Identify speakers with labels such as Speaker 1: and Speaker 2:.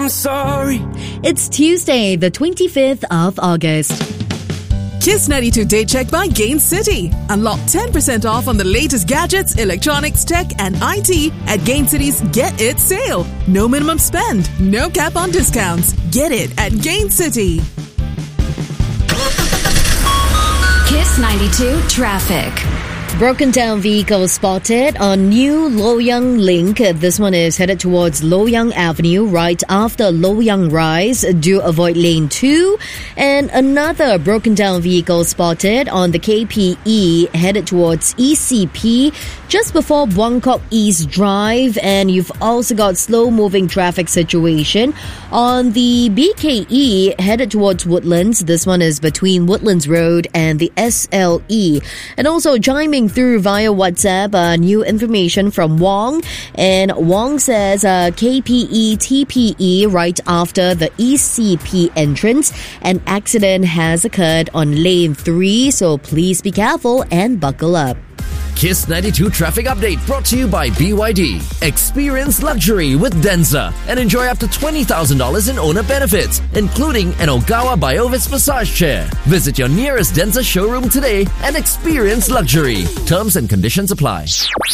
Speaker 1: I'm sorry.
Speaker 2: It's Tuesday, the 25th of August.
Speaker 3: Kiss 92 Day Check by Gain City. Unlock 10% off on the latest gadgets, electronics, tech and IT at Gain City's Get It sale. No minimum spend, no cap on discounts. Get it at Gain City.
Speaker 4: Kiss 92 Traffic.
Speaker 2: Broken down vehicle spotted on New Loyang Link. This one is headed towards Loyang Avenue right after Loyang Rise. Do avoid lane 2. And another broken down vehicle spotted on the KPE headed towards ECP just before Buangkok East Drive. And you've also got slow moving traffic situation on the BKE headed towards Woodlands. This one is between Woodlands Road and the SLE. And also chiming through via WhatsApp, new information from Wong. And Wong says KPE TPE right after the ECP entrance. An accident has occurred on lane 3, so please be careful and buckle up.
Speaker 1: Kiss 92 Traffic Update brought to you by BYD. Experience luxury with Denza and enjoy up to $20,000 in owner benefits, including an Ogawa Biovis massage chair. Visit your nearest Denza showroom today and experience luxury. Terms and conditions apply.